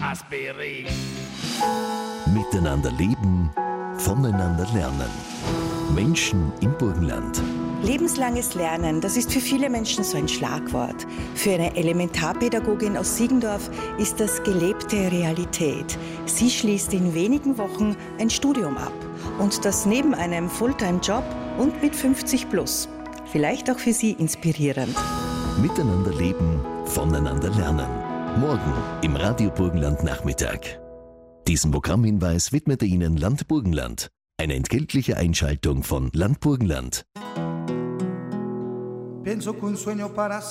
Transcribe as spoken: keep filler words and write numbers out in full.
Aspirin. Miteinander leben, voneinander lernen. Menschen im Burgenland. Lebenslanges Lernen, das ist für viele Menschen so ein Schlagwort. Für eine Elementarpädagogin aus Siegendorf ist das gelebte Realität. Sie schließt in wenigen Wochen ein Studium ab. Und das neben einem Fulltime-Job und mit fünfzig plus. Vielleicht auch für Sie inspirierend. Miteinander leben, voneinander lernen. Morgen im Radio Burgenland Nachmittag. Diesen Programmhinweis widmete Ihnen Land Burgenland. Eine entgeltliche Einschaltung von Land Burgenland. Pienso que un sueño para